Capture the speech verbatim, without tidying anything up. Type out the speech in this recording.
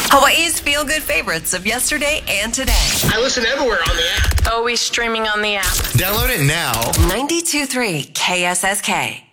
Hawaii's feel-good favorites of yesterday and today. I listen everywhere on the app. Always streaming on the app. Download it now. ninety-two point three K S S K.